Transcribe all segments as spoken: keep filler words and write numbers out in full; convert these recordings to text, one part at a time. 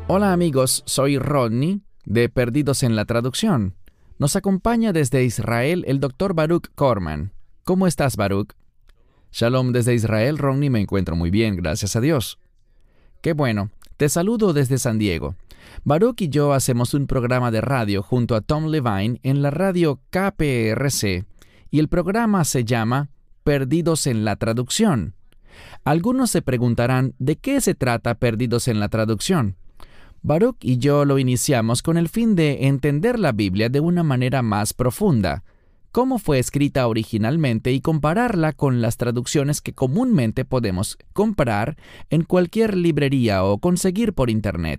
Hola amigos, soy Rodney de Perdidos en la Traducción. Nos acompaña desde Israel el doctor Baruch Korman. ¿Cómo estás, Baruch? Shalom desde Israel, Rodney, me encuentro muy bien, gracias a Dios. Qué bueno, te saludo desde San Diego. Baruch y yo hacemos un programa de radio junto a Tom Levine en la radio K P R C y el programa se llama Perdidos en la Traducción. Algunos se preguntarán ¿de qué se trata Perdidos en la Traducción? Baruch y yo lo iniciamos con el fin de entender la Biblia de una manera más profunda, cómo fue escrita originalmente y compararla con las traducciones que comúnmente podemos comprar en cualquier librería o conseguir por Internet.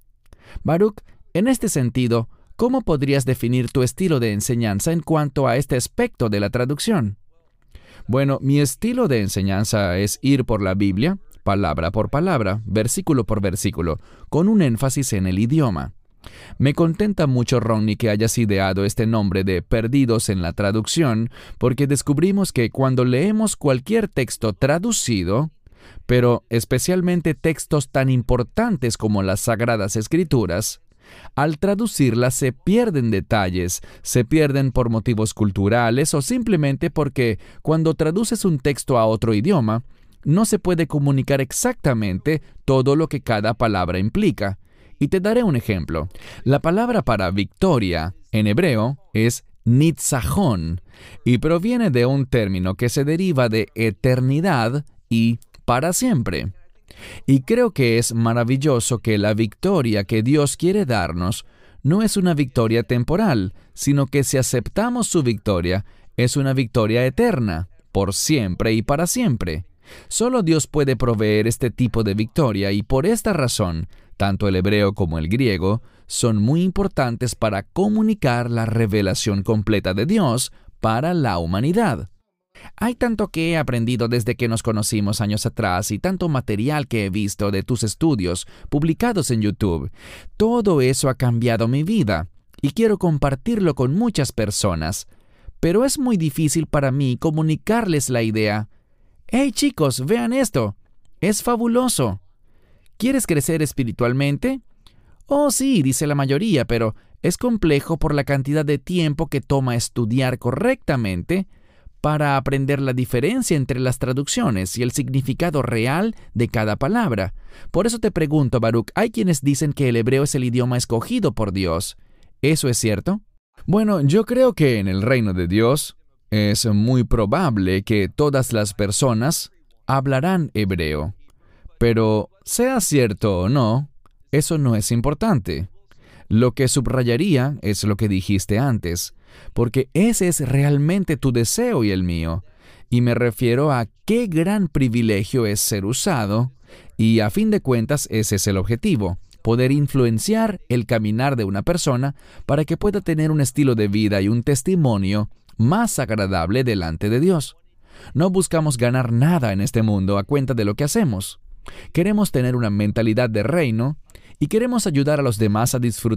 Baruch, en este sentido, ¿cómo podrías definir tu estilo de enseñanza en cuanto a este aspecto de la traducción? Bueno, mi estilo de enseñanza es ir por la Biblia, palabra por palabra, versículo por versículo, con un énfasis en el idioma. Me contenta mucho, Ronnie, que hayas ideado este nombre de Perdidos en la Traducción, porque descubrimos que cuando leemos cualquier texto traducido, pero especialmente textos tan importantes como las Sagradas Escrituras, al traducirlas se pierden detalles, se pierden por motivos culturales o simplemente porque cuando traduces un texto a otro idioma, no se puede comunicar exactamente todo lo que cada palabra implica. Y te daré un ejemplo. La palabra para victoria en hebreo es nitzajón y proviene de un término que se deriva de eternidad y para siempre. Y creo que es maravilloso que la victoria que Dios quiere darnos no es una victoria temporal, sino que si aceptamos su victoria, es una victoria eterna, por siempre y para siempre. Solo Dios puede proveer este tipo de victoria y por esta razón, tanto el hebreo como el griego son muy importantes para comunicar la revelación completa de Dios para la humanidad. Hay tanto que he aprendido desde que nos conocimos años atrás y tanto material que he visto de tus estudios publicados en YouTube. Todo eso ha cambiado mi vida y quiero compartirlo con muchas personas. Pero es muy difícil para mí comunicarles la idea. ¡Hey chicos, vean esto! ¡Es fabuloso! ¿Quieres crecer espiritualmente? Oh sí, dice la mayoría, pero es complejo por la cantidad de tiempo que toma estudiar correctamente para aprender la diferencia entre las traducciones y el significado real de cada palabra. Por eso te pregunto, Baruch, hay quienes dicen que el hebreo es el idioma escogido por Dios. ¿Eso es cierto? Bueno, yo creo que en el reino de Dios es muy probable que todas las personas hablarán hebreo. Pero, sea cierto o no, eso no es importante. Lo que subrayaría es lo que dijiste antes, porque ese es realmente tu deseo y el mío. Y me refiero a qué gran privilegio es ser usado, y a fin de cuentas ese es el objetivo, poder influenciar el caminar de una persona para que pueda tener un estilo de vida y un testimonio más agradable delante de Dios. No buscamos ganar nada en este mundo a cuenta de lo que hacemos. Queremos tener una mentalidad de reino y queremos ayudar a los demás a disfrutar